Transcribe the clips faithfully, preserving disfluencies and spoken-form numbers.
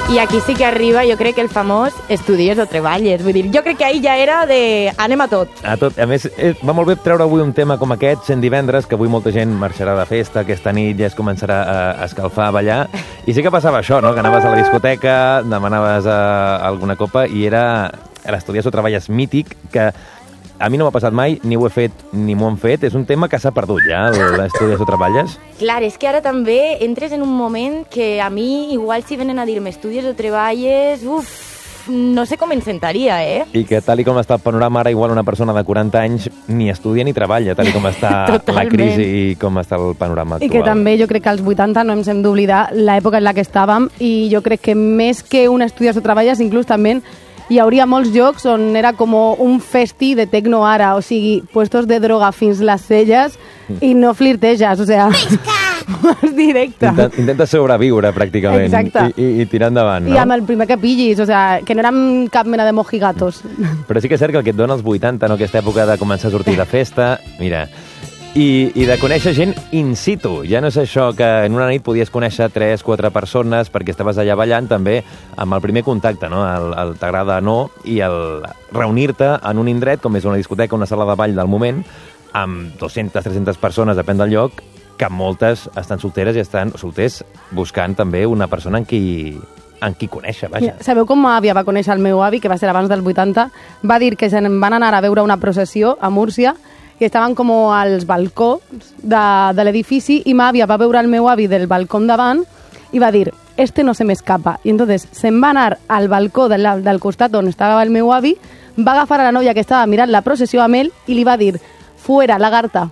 I aquí sí que arriba, jo crec que el famós estudies o treballes. Vull dir, jo crec que ahir ja era de anem a tot. A tot. A més, va molt bé treure avui un tema com aquest, sent divendres, que avui molta gent marxarà de festa, aquesta nit ja es començarà a escalfar, a ballar. I sí que passava això, no?, que anaves a la discoteca, demanaves a alguna copa i era l'estudies o treballes mític, que a mi no m'ha passat mai, ni ho he fet ni m'ho han fet. És un tema que s'ha perdut ja, l'estudies o treballes. Clar, és que ara també entres en un moment que a mi, igual si venen a dir-me estudies o treballes, uf, no sé com em sentaria, eh? I que tal i com està el panorama ara, igual una persona de quaranta anys ni estudia ni treballa, tal i com està la crisi i com està el panorama actual. I que també jo crec que als vuitanta no ens hem d'oblidar l'època en la que estàvem, i jo crec que més que un estudies o treballes, inclús també hi hauria molts llocs on era com un festi de tecno ara, o sigui, puestos de droga fins les celles i no flirteges, o sigui, més directe. Intenta, intenta sobreviure, pràcticament. Exacte. I, i, i tirar endavant, no? I amb el primer que pillis, o sigui, que no érem cap mena de mojigatos. Però sí que és cert que el que et dona els vuitanta, no?, aquesta època de començar a sortir de festa, mira, i, i de conèixer gent in situ. Ja no és això que en una nit podies conèixer tres, quatre persones perquè estaves allà ballant, també amb el primer contacte, no?, el, el t'agrada no, i el reunir-te en un indret, com és una discoteca, una sala de ball del moment, amb dues-centes, tres-centes persones, depèn del lloc, que moltes estan solteres i estan solters buscant també una persona en qui, en qui conèixer, vaja. Mira, sabeu com ma àvia va conèixer el meu avi, que va ser abans dels vuitanta? Va dir que se'n van anar a veure una processió a Múrcia i estaven com als balcons de, de l'edifici, i ma àvia va veure el meu avi del balcó davant i va dir, este no se me escapa. I entonces se'n va anar al balcó del, del costat on estava el meu avi, va agafar a la nòvia que estava mirant la processió amb ell i li va dir, fuera, lagarta.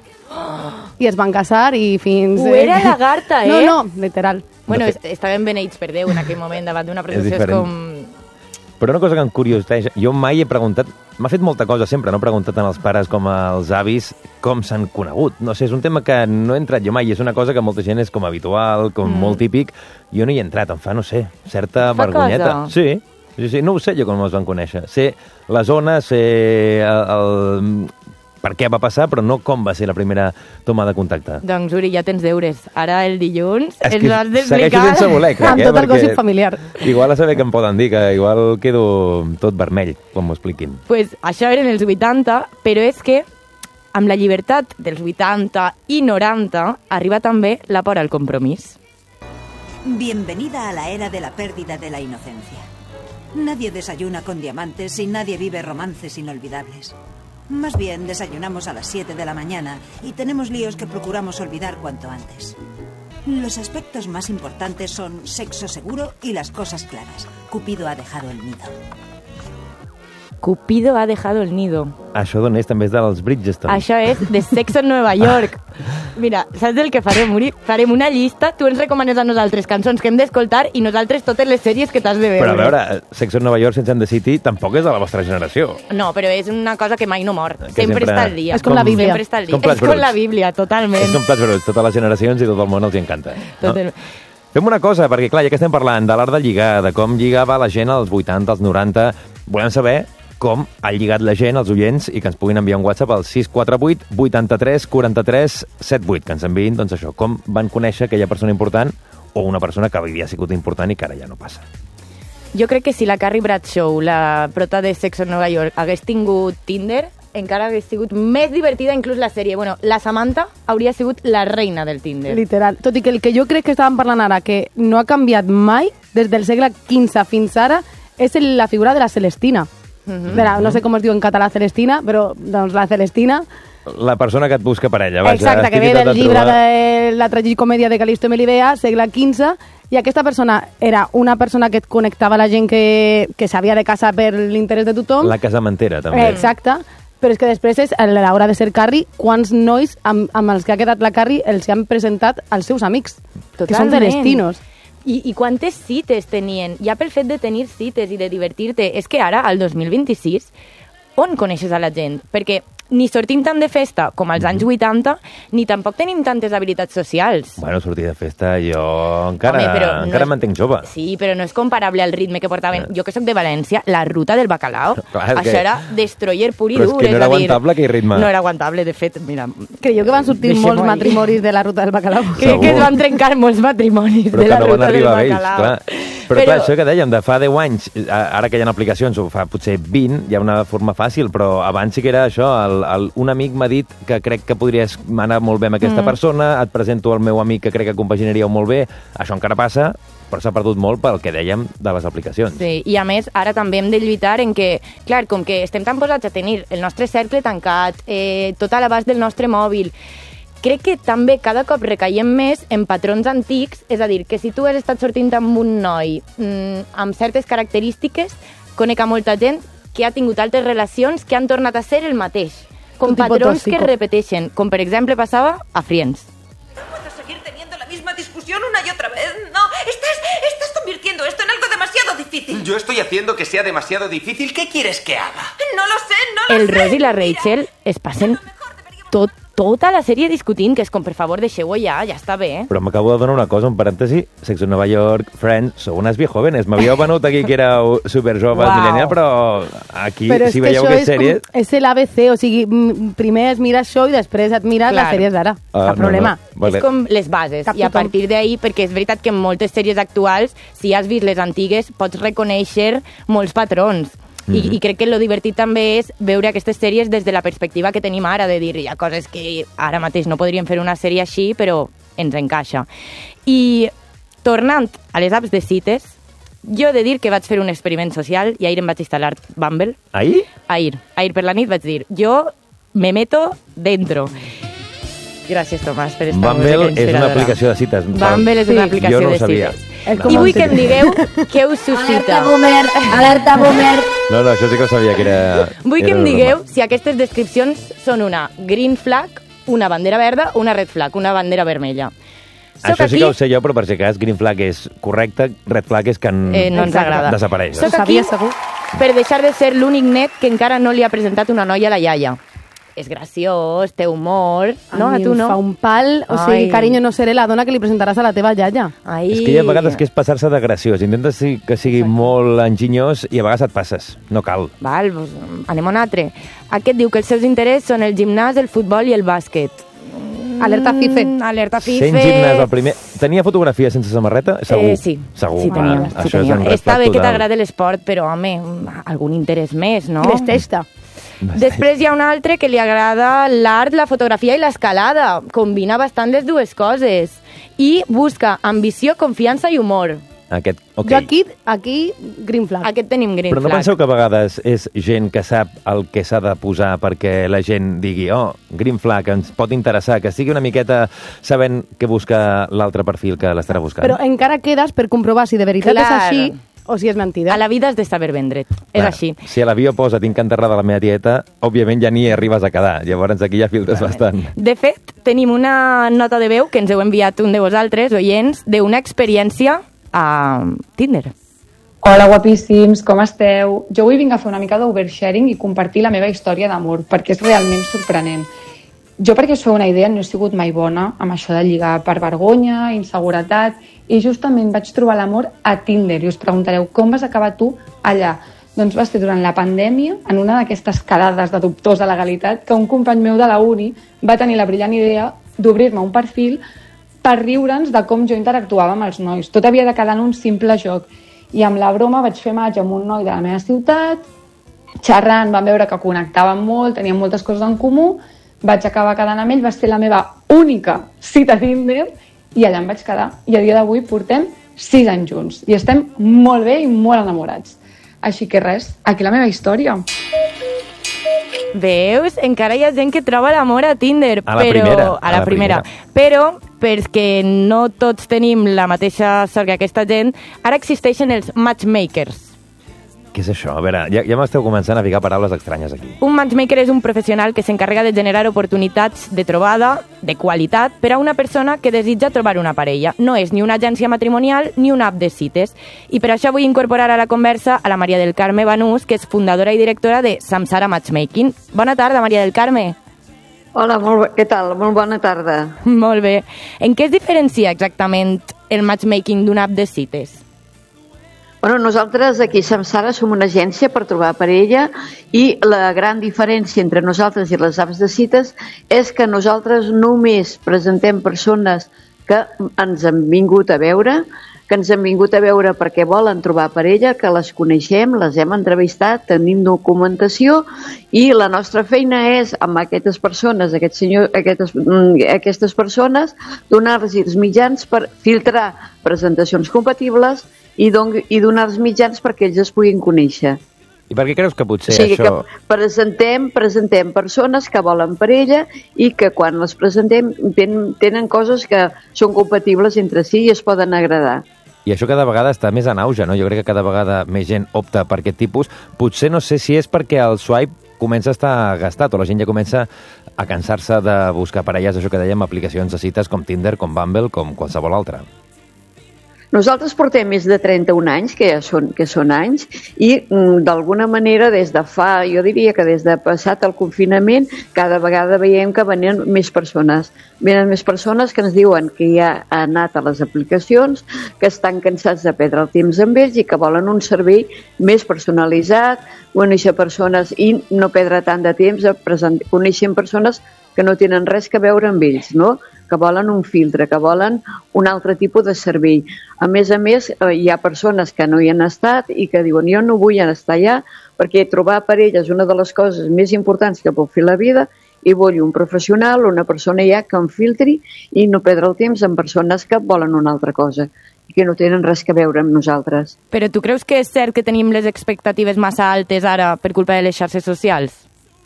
I es van casar i fins... Fuera, eh... lagarta, eh? No, no, literal. Bueno, est estaven beneïts per Déu en aquell moment davant d'una processió, és, és com... Però una cosa que em curiositeix, jo mai he preguntat, m'ha fet molta cosa sempre, no he preguntat tant als pares com als avis com s'han conegut. No sé, és un tema que no he entrat jo mai, és una cosa que molta gent és com habitual, com mm. molt típic. Jo no hi he entrat, em fa, no sé, certa fa vergonyeta. Cosa. Sí, sí, sí, no ho sé jo com els van conèixer. Sé la zona, sé el, el, per què va passar, però no com va ser la primera toma de contacte. Doncs, Uri, ja tens deures. Ara, el dilluns, és ens has d'explicar... Segueixo sense voler, crec, amb eh? tot el gossip familiar. Igual a saber què em poden dir, que igual quedo tot vermell, quan m'ho expliquin. Pues això eren els vuitanta, però és que amb la llibertat dels vuitanta i noranta arriba també la por al compromís. Bienvenida a la era de la pérdida de la inocencia. Nadie desayuna con diamantes y nadie vive romances inolvidables. Más bien desayunamos a las siete de la mañana y tenemos líos que procuramos olvidar cuanto antes. Los aspectos más importantes son sexo seguro y las cosas claras. Cupido ha dejado el nido. Cupido ha dejado el nido. Això d'on és? També és dels Bridgestone. Això és de Sexo en Nueva York. Mira, saps el que farem, Uri? Farem una llista, tu ens recomanes a nosaltres cançons que hem d'escoltar i nosaltres totes les sèries que t'has de veure. Però a veure, Sexo en Nueva York sense and the City tampoc és de la vostra generació. No, però és una cosa que mai no mor. Que sempre, sempre està al dia. És com, com la Bíblia. Sempre està al dia. Com és com la Bíblia, totalment. És com plats bruts, totes les generacions i tot el món els encanta. Total... No? Fem una cosa, perquè clar, ja que estem parlant de l'art de lligar, de com lligava la gent als vuitanta, als noranta, volem saber com ha lligat la gent, els oients, i que ens puguin enviar un WhatsApp al sis quatre vuit vuitanta-tres quaranta-tres setanta vuit, que ens enviïn, doncs això, com van conèixer aquella persona important o una persona que havia sigut important i que ara ja no passa. Jo crec que si la Carrie Bradshaw, la prota de Sex en Nova York, hagués tingut Tinder, encara hagués sigut més divertida inclús la sèrie. Bueno, la Samantha hauria sigut la reina del Tinder. Literal. Tot i que el que jo crec que estàvem parlant ara, que no ha canviat mai, des del segle quinze fins ara, és la figura de la Celestina. Mm-hmm. Vera, no sé com es diu en català Celestina, però doncs la Celestina... La persona que et busca parella. Vaja, exacte, que ve del llibre trobar... de la tragicomèdia de Calisto Melibea, segle quinze, i aquesta persona era una persona que et connectava la gent que, que s'havia de casar per l'interès de tothom. La casamentera, també. Exacte, però és que després, és, a l'hora de ser Carrie, quants nois amb, amb els que ha quedat la Carrie els han presentat als seus amics, Totalment. que són celestinos. I, I quantes cites tenien? Ja pel fet de tenir cites i de divertir-te. És que ara, al dos mil vint-i-sis, on coneixes a la gent? Perquè ni sortim tant de festa com als anys vuitanta, ni tampoc tenim tantes habilitats socials. Bueno, sortir de festa, jo encara, Home, però no encara és- mantenc jove. Sí, però no és comparable al ritme que portaven. Jo que sóc de València, la ruta del bacalao, Clar, és això que- era destroyer pur i Però és dur. que no era a dir, aguantable aquell ritme. No era aguantable, de fet, mira... Creieu que van sortir Deixem-ho molts ahí. matrimonis de la ruta del bacalao? Crec que es Segur. van trencar molts matrimonis Però de la que no van ruta del arribar a ells, bacalao. clar. Però, clar, això que dèiem, de fa deu anys, a- ara que hi ha aplicacions, o fa potser vint, hi ha una forma fàcil, però abans sí que era això, el, el, un amic m'ha dit que crec que podries anar molt bé amb aquesta mm. persona, et presento el meu amic que crec que compaginaríeu molt bé, això encara passa, però s'ha perdut molt pel que dèiem de les aplicacions. Sí, i a més, ara també hem de lluitar en que, clar, com que estem tan posats a tenir el nostre cercle tancat, eh, tot a l'abast del nostre mòbil, crec que també cada cop recaiem més en patrons antics, és a dir, que si tu has estat sortint amb un noi mmm, amb certes característiques, conec a molta gent que ha tingut altres relacions que han tornat a ser el mateix, com Un tipo patrons que tóxico. es repeteixen, com per exemple passava a Friends. ¿Puedo seguir teniendo la misma discusión una y otra vez? No, estás, estás convirtiendo esto en algo demasiado difícil. Yo estoy haciendo que sea demasiado difícil. ¿Qué quieres que haga? No lo sé, no lo El sé. Ross i la Mira, Rachel es passen a lo mejor deberíamos- tot, tota la sèrie discutint, que és com, per favor, deixeu-ho ja, ja està bé. Però m'acabo de donar una cosa, un parèntesi, Sexo en Nova York, Friends, sou unes viejóvenes. M'havíeu venut aquí que éreu superjoves, Uau. millennial, però aquí, Però és si que veieu això que és, sèries... com, és l'A B C, o sigui, mm, primer es mira això i després et mires Clar. les sèries d'ara. Ah, Cap no, problema. no. Vale. És com les bases, Cap i a tothom. partir d'ahir, perquè és veritat que en moltes sèries actuals, si has vist les antigues, pots reconèixer molts patrons. I, Mhm. I crec que lo divertit també és veure aquestes sèries des de la perspectiva que tenim ara, de dir, hi ha coses que ara mateix no podríem fer una sèrie així, però ens encaixa. I tornant a les apps de cites, jo he de dir que vaig fer un experiment social i ahir em vaig instal·lar Bumble. Ahir? Ahir, ahir per la nit vaig dir, jo me meto dentro. Gràcies, Tomàs, per esta Bumble música és una inspiradora. aplicació de cites. Bumble és Sí. una aplicació Jo no ho de sabia. cites. És I com vull un que em cites. digueu què us suscita. boomer, alerta boomer. No, no, això sí que ho sabia, que era... Vull que era em broma. digueu si aquestes descripcions són una green flag, una bandera verda o una red flag, una bandera vermella. Soc Això sí aquí- que ho sé jo, però per si cas, green flag és correcte, red flag és que en... Eh, no ens Exacte. agrada. Desapareix. Soc Ho aquí sabia, segur. per deixar de ser l'únic net que encara no li ha presentat una noia a la iaia. És graciós, té humor... No, a mi tu em no. fa un pal, o Ai. sigui, carinyo, no seré la dona que li presentaràs a la teva iaia. Ai. És que hi ha vegades que és passar-se de graciós. Intentes si- que sigui molt enginyós i a vegades et passes. No cal. Val, doncs, anem a un altre. Aquest diu que els seus interessos són el gimnàs, el futbol i el bàsquet. Alerta fife. Mm, alerta fife. Sent gimnàs el primer... Tenia fotografia sense samarreta? Segur. Eh, sí, Segur. sí tenia. Vale. Sí Això tenia. és un red Està flag bé que total. t'agrada l'esport, però, home, algun interès més, no? I les testa. Després hi ha un altre que li agrada l'art, la fotografia i l'escalada. Combina bastant les dues coses. I busca ambició, confiança i humor. Aquest, ok. Jo aquí, aquí, green flag. Aquest tenim green Però no flag. penseu que a vegades és gent que sap el que s'ha de posar perquè la gent digui, oh, green flag, ens pot interessar, que sigui una miqueta sabent que busca l'altre perfil que l'estarà buscant. Però encara quedes per comprovar si de veritat Clar. és així o si és mentida. A la vida has de saber vendre't. És Clar, així. Si a l'avió posa tinc enterrada la meva tieta, òbviament ja ni arribes a quedar. Llavors aquí ja filtres bastant. De fet, tenim una nota de veu que ens heu enviat un de vosaltres, oients, d'una experiència a Tinder. Hola, guapíssims, com esteu? Jo avui vinc a fer una mica d'oversharing i compartir la meva història d'amor, perquè és realment sorprenent. Jo, perquè us feu una idea, no he sigut mai bona amb això de lligar per vergonya, inseguretat, i justament vaig trobar l'amor a Tinder. I us preguntareu, com vas acabar tu allà? Doncs va ser durant la pandèmia, en una d'aquestes quedades de dubtosa legalitat, que un company meu de la uni va tenir la brillant idea d'obrir-me un perfil per riure'ns de com jo interactuava amb els nois. Tot havia de quedar en un simple joc. I amb la broma vaig fer maig amb un noi de la meva ciutat, xerrant, vam veure que connectàvem molt, teníem moltes coses en comú, vaig acabar quedant amb ell, va ser la meva única cita a Tinder i allà em vaig quedar. I a dia d'avui portem sis anys junts i estem molt bé i molt enamorats. Així que res, aquí la meva història. Veus? Encara hi ha gent que troba l'amor a Tinder. A la però, primera, A la, primera. Però, perquè no tots tenim la mateixa sort que aquesta gent, ara existeixen els matchmakers. Què és això? A veure, ja, ja m'esteu començant a ficar paraules estranyes aquí. Un matchmaker és un professional que s'encarrega de generar oportunitats de trobada de qualitat per a una persona que desitja trobar una parella. No és ni una agència matrimonial ni una app de cites. I per això vull incorporar a la conversa a la Maria del Carme Banús, que és fundadora i directora de Samsara Matchmaking. Bona tarda, Maria del Carme. Hola, molt bé. Què tal? Molt bona tarda. Molt bé. En què es diferencia exactament el matchmaking d'una app de cites? Bueno, nosaltres aquí a Samsara som una agència per trobar parella i la gran diferència entre nosaltres i les apps de cites és que nosaltres només presentem persones que ens han vingut a veure, que ens han vingut a veure perquè volen trobar parella, que les coneixem, les hem entrevistat, tenim documentació i la nostra feina és amb aquestes persones, aquest senyor, aquestes, aquestes persones, donar-los els mitjans per filtrar presentacions compatibles i, don, i donar els mitjans perquè ells es puguin conèixer. I per què creus que potser o sigui, això... que presentem, presentem persones que volen parella i que quan les presentem tenen, tenen coses que són compatibles entre si i es poden agradar. I això cada vegada està més en auge, no? Jo crec que cada vegada més gent opta per aquest tipus. Potser no sé si és perquè el swipe comença a estar gastat o la gent ja comença a cansar-se de buscar parelles, això que dèiem, aplicacions de cites com Tinder, com Bumble, com qualsevol altra. Nosaltres portem més de trenta-un anys, que ja són, que són anys, i mm, d'alguna manera des de fa, jo diria que des de passat el confinament, cada vegada veiem que venen més persones. Venen més persones que ens diuen que ja han anat a les aplicacions, que estan cansats de perdre el temps amb ells i que volen un servei més personalitzat, conèixer persones i no perdre tant de temps a present... conèixer persones que no tenen res que veure amb ells, no? Que volen un filtre, que volen un altre tipus de servei. A més a més, hi ha persones que no hi han estat i que diuen jo no vull estar allà perquè trobar parella és una de les coses més importants que puc fer a la vida i vull un professional, una persona ja que em filtri i no perdre el temps amb persones que volen una altra cosa i que no tenen res que veure amb nosaltres. Però tu creus que és cert que tenim les expectatives massa altes ara per culpa de les xarxes socials?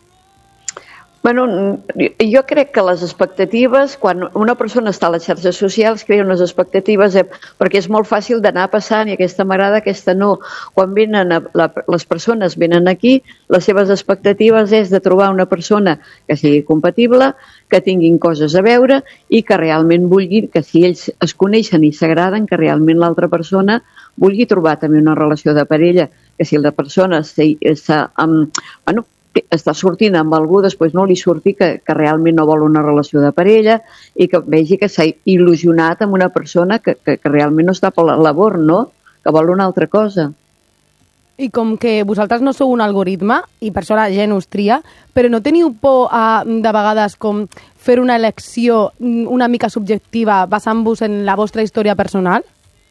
Bueno, jo crec que les expectatives, quan una persona està a les xarxes socials, crea unes expectatives eh, perquè és molt fàcil d'anar passant i aquesta m'agrada, aquesta no. Quan venen a, la, les persones venen aquí, les seves expectatives és de trobar una persona que sigui compatible, que tinguin coses a veure i que realment vulguin, que si ells es coneixen i s'agraden, que realment l'altra persona vulgui trobar també una relació de parella, que si la persona està amb... Bueno, està sortint amb algú, després no li surti que, que realment no vol una relació de parella i que vegi que s'ha il·lusionat amb una persona que, que, que realment no està per la labor, no? Que vol una altra cosa. I com que vosaltres no sou un algoritme i per això la gent us tria, però no teniu por a, de vegades com fer una elecció una mica subjectiva basant-vos en la vostra història personal?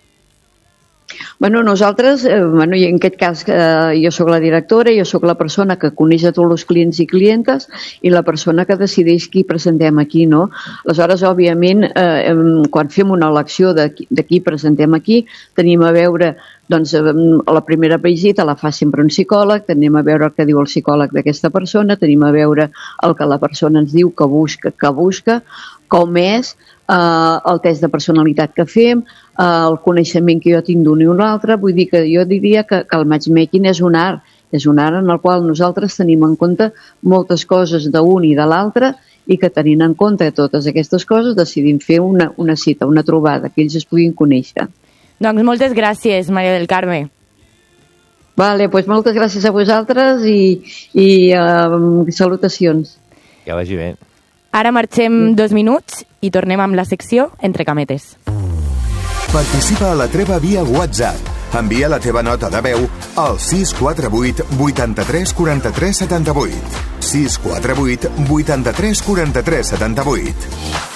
Bueno, nosaltres, eh, bueno, i en aquest cas eh, jo sóc la directora, jo sóc la persona que coneix a tots els clients i clientes i la persona que decideix qui presentem aquí, no? Aleshores, òbviament, eh, quan fem una elecció de, de qui presentem aquí, tenim a veure, doncs, eh, la primera visita la fa sempre un psicòleg, tenim a veure el que diu el psicòleg d'aquesta persona, tenim a veure el que la persona ens diu que busca, que busca, com és, Uh, el test de personalitat que fem, uh, el coneixement que jo tinc d'un i un altre, vull dir que jo diria que, que el matchmaking és un art, és un art en el qual nosaltres tenim en compte moltes coses d'un i de l'altre i que tenint en compte totes aquestes coses decidim fer una, una cita, una trobada, que ells es puguin conèixer. Doncs moltes gràcies, Maria del Carme. Vale, doncs moltes gràcies a vosaltres i, i uh, salutacions. Que vagi bé. Ara marxem dos minuts i tornem amb la secció Entre cametes. Participa a la treva via WhatsApp. Envia la teva nota de veu al sis quatre vuit vuitanta-tres quaranta-tres setanta-vuit. sis quatre vuit vuitanta-tres quaranta-tres setanta-vuit.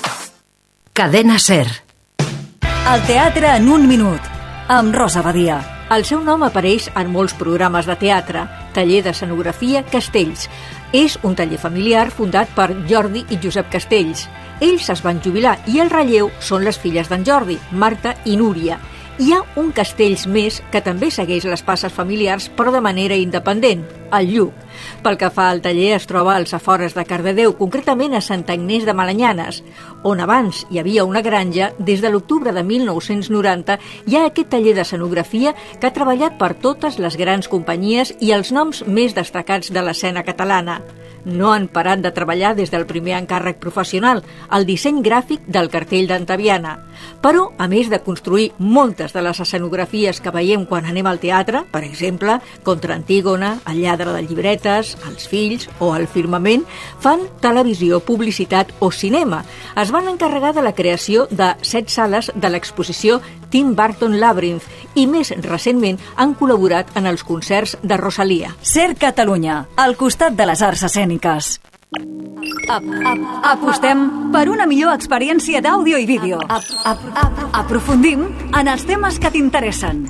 Cadena SER. El teatre en un minut, amb Rosa Badia. El seu nom apareix en molts programes de teatre. Taller d'escenografia Castells. És un taller familiar fundat per Jordi i Josep Castells. Ells es van jubilar i el relleu són les filles d'en Jordi, Marta i Núria. Hi ha un Castells més que també segueix les passes familiars però de manera independent. al Lluc. Pel que fa al taller, es troba als afores de Cardedeu, concretament a Sant Agnès de Malanyanes, on abans hi havia una granja. Des de l'octubre de mil nou-cents noranta hi ha aquest taller d'escenografia que ha treballat per totes les grans companyies i els noms més destacats de l'escena catalana. No han parat de treballar des del primer encàrrec professional, el disseny gràfic del cartell d'Antaviana. Però, a més de construir moltes de les escenografies que veiem quan anem al teatre, per exemple, Contra Antígona, El lladre de llibretes, Els fills o El firmament, fan televisió, publicitat o cinema. Es van encarregar de la creació de set sales de l'exposició Tim Burton Labyrinth i més recentment han col·laborat en els concerts de Rosalia. Ser Catalunya, al costat de les arts escèniques. Ap, ap, apostem per una millor experiència d'àudio i vídeo. Ap, ap, ap, aprofundim en els temes que t'interessen.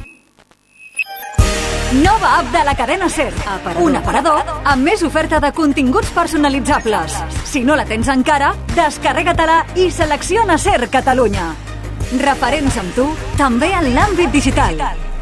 Nova app de la cadena SER. Aparador. Un aparador amb més oferta de continguts personalitzables. Si no la tens encara, descarrega-te-la i selecciona SER Catalunya. Referents amb tu, també en l'àmbit digital.